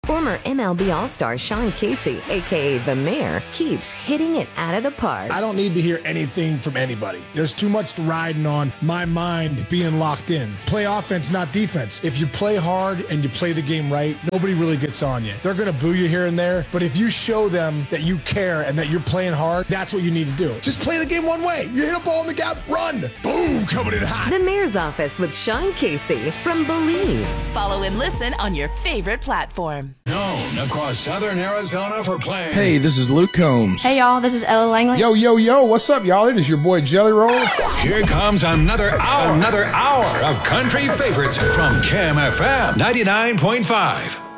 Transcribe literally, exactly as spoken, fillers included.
Former M L B All-Star Sean Casey, a k a. The Mayor, keeps hitting it out of the park. I don't need to hear anything from anybody. There's too much riding on my mind being locked in. Play offense, not defense. If you play hard and you play the game right, nobody really gets on you. They're going to boo you here and there, but if you show them that you care and that you're playing hard, that's what you need to do. Just play the game one way. You hit a ball in the gap, run. Boom, coming in hot. The Mayor's Office with Sean Casey from Believe. Follow and listen on your favorite platform. Known across southern Arizona for playing. Hey, this is Luke Combs. Hey, y'all, this is Ella Langley. Yo, yo, yo, what's up, y'all? It is your boy Jelly Roll. Here comes another hour, another hour of country favorites from K M F M ninety-nine point five.